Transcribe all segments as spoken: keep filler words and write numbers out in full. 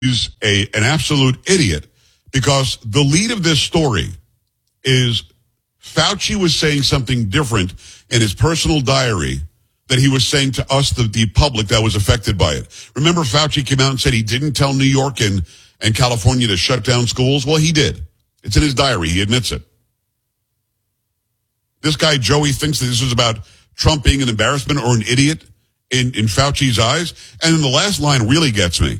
He's a an absolute idiot because the lead of this story is Fauci was saying something different in his personal diary that he was saying to us, the, the public that was affected by it. Remember, Fauci came out and said he didn't tell New York and, and California to shut down schools? Well, he did. It's in his diary. He admits it. This guy, Joey, thinks that this was about Trump being an embarrassment or an idiot in, in Fauci's eyes. And then the last line really gets me.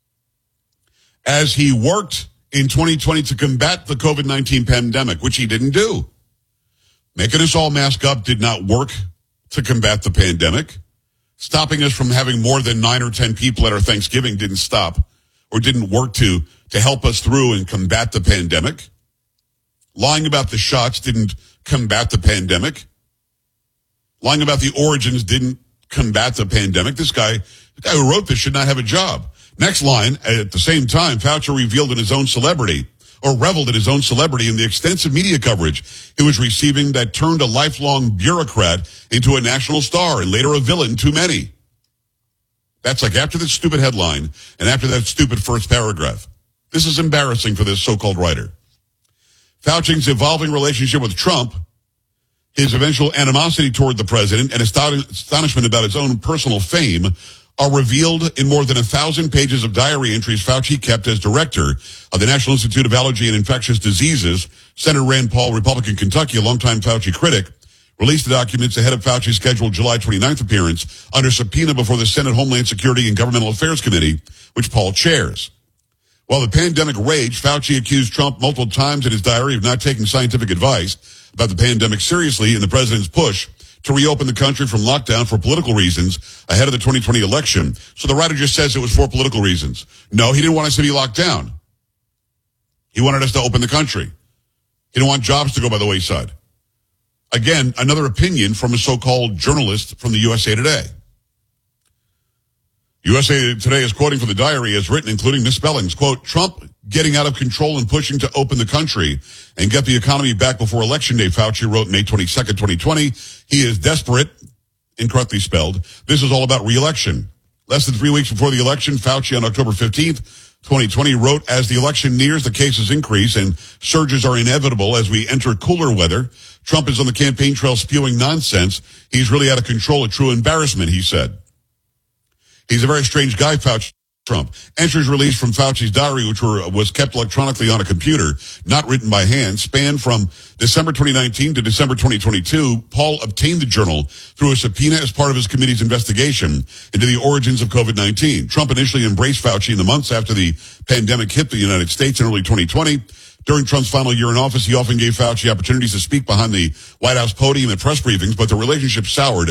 As he worked in twenty twenty to combat the COVID nineteen pandemic, which he didn't do. Making us all mask up did not work to combat the pandemic. Stopping us from having more than nine or ten people at our Thanksgiving didn't stop or didn't work to, to help us through and combat the pandemic. Lying about the shots didn't combat the pandemic. Lying about the origins didn't combat the pandemic. This guy, the guy who wrote this should not have a job. Next line, at the same time, Fauci revealed in his own celebrity, or reveled in his own celebrity in the extensive media coverage he was receiving that turned a lifelong bureaucrat into a national star and later a villain too many. That's like after this stupid headline and after that stupid first paragraph. This is embarrassing for this so-called writer. Fauci's evolving relationship with Trump, his eventual animosity toward the president, and astonishment about his own personal fame are revealed in more than a thousand pages of diary entries Fauci kept as director of the National Institute of Allergy and Infectious Diseases. Senator Rand Paul, Republican Kentucky, a longtime Fauci critic, released the documents ahead of Fauci's scheduled July twenty-ninth appearance under subpoena before the Senate Homeland Security and Governmental Affairs Committee, which Paul chairs. While the pandemic raged, Fauci accused Trump multiple times in his diary of not taking scientific advice about the pandemic seriously in the president's push to reopen the country from lockdown for political reasons ahead of the twenty twenty election. So the writer just says it was for political reasons. No, he didn't want us to be locked down. He wanted us to open the country. He didn't want jobs to go by the wayside. Again, another opinion from a so-called journalist from the U S A Today. U S A Today is quoting from the diary as written, including misspellings. Quote, Trump getting out of control and pushing to open the country and get the economy back before Election Day, Fauci wrote May twenty-second, twenty twenty. He is desperate, incorrectly spelled. This is all about re-election. Less than three weeks before the election, Fauci on October fifteenth, twenty twenty wrote, as the election nears, the cases increase and surges are inevitable as we enter cooler weather. Trump is on the campaign trail spewing nonsense. He's really out of control, a true embarrassment, he said. He's a very strange guy, Fauci. Trump. Entries released from Fauci's diary, which were, was kept electronically on a computer, not written by hand, spanned from December twenty nineteen to December twenty twenty-two. Paul obtained the journal through a subpoena as part of his committee's investigation into the origins of COVID nineteen. Trump initially embraced Fauci in the months after the pandemic hit the United States in early twenty twenty. During Trump's final year in office, he often gave Fauci opportunities to speak behind the White House podium at press briefings, but the relationship soured.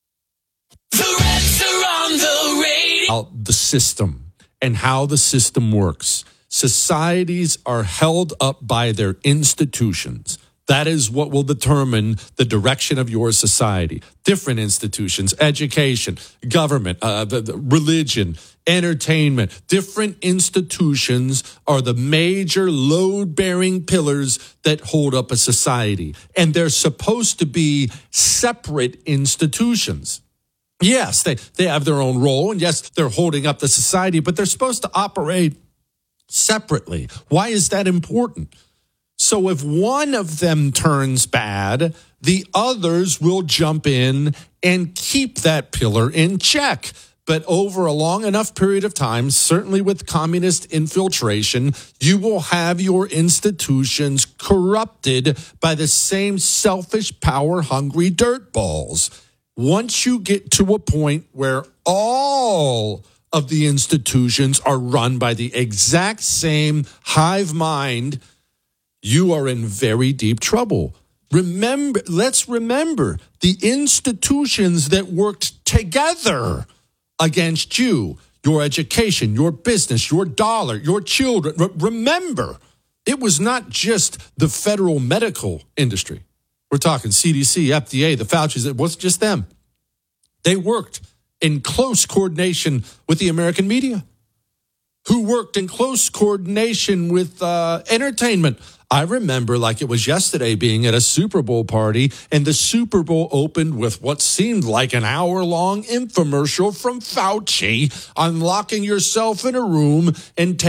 The Reds are on the radio. The system and how the system works. Societies are held up by their institutions. That is what will determine the direction of your society. Different institutions, education, government, uh, the, the religion, entertainment. Different institutions are the major load-bearing pillars that hold up a society. And they're supposed to be separate institutions. Yes, they, they have their own role, and yes, they're holding up the society, but they're supposed to operate separately. Why is that important? So if one of them turns bad, the others will jump in and keep that pillar in check. But over a long enough period of time, certainly with communist infiltration, you will have your institutions corrupted by the same selfish, power-hungry dirtballs. Once you get to a point where all of the institutions are run by the exact same hive mind, you are in very deep trouble. Remember, let's remember the institutions that worked together against you, your education, your business, your dollar, your children. Re- remember, it was not just the federal medical industry. We're talking C D C, F D A, the Fauci's. It wasn't just them. They worked in close coordination with the American media. who worked in close coordination with uh, entertainment. I remember like it was yesterday being at a Super Bowl party, and the Super Bowl opened with what seemed like an hour-long infomercial from Fauci on locking yourself in a room and taking